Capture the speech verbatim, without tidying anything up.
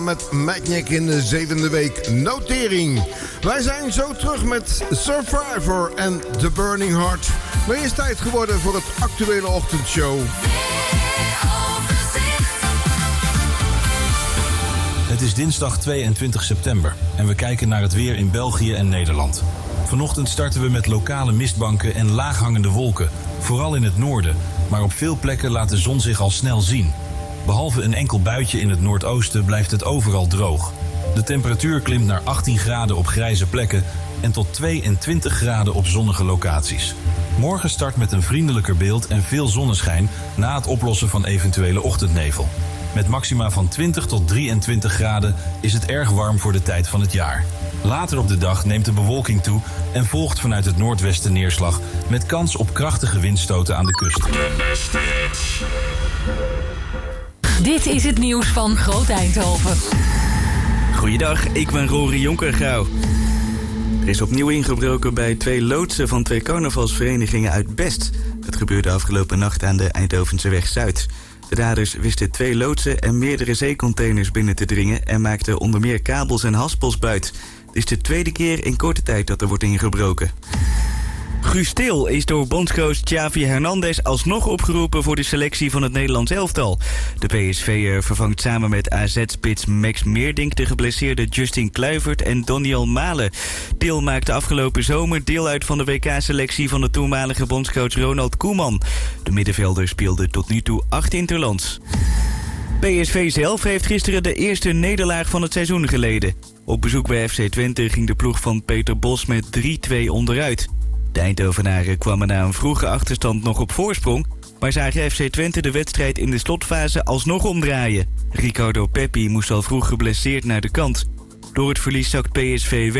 met Magnic in de zevende week notering. Wij zijn zo terug met Survivor en The Burning Heart. Maar is tijd geworden voor het actuele ochtendshow. Het is dinsdag tweeëntwintig september en we kijken naar het weer in België en Nederland. Vanochtend starten we met lokale mistbanken en laaghangende wolken, vooral in het noorden. Maar op veel plekken laat de zon zich al snel zien. Behalve een enkel buitje in het noordoosten blijft het overal droog. De temperatuur klimt naar achttien graden op grijze plekken en tot tweeëntwintig graden op zonnige locaties. Morgen start met een vriendelijker beeld en veel zonneschijn na het oplossen van eventuele ochtendnevel. Met maxima van twintig tot drieëntwintig graden is het erg warm voor de tijd van het jaar. Later op de dag neemt de bewolking toe en volgt vanuit het noordwesten neerslag met kans op krachtige windstoten aan de kust. Dit is het nieuws van Groot Eindhoven. Goeiedag, ik ben Rory Jonkergouw. Er is opnieuw ingebroken bij twee loodsen van twee carnavalsverenigingen uit Best. Dat gebeurde afgelopen nacht aan de Eindhovense weg Zuid. De daders wisten twee loodsen en meerdere zeecontainers binnen te dringen en maakten onder meer kabels en haspels buit. Het is de tweede keer in korte tijd dat er wordt ingebroken. Guus Til is door bondscoach Xavi Hernandez alsnog opgeroepen voor de selectie van het Nederlands elftal. De P S V'er vervangt samen met A Z-spits Max Meerdink de geblesseerde Justin Kluivert en Doniel Malen. Til maakte afgelopen zomer deel uit van de W K-selectie van de toenmalige bondscoach Ronald Koeman. De middenvelder speelde tot nu toe acht interlands. P S V zelf heeft gisteren de eerste nederlaag van het seizoen geleden. Op bezoek bij F C Twente ging de ploeg van Peter Bos met drie twee onderuit. De Eindhovenaren kwamen na een vroege achterstand nog op voorsprong, maar zagen F C Twente de wedstrijd in de slotfase alsnog omdraaien. Ricardo Peppi moest al vroeg geblesseerd naar de kant. Door het verlies zakt P S V weg.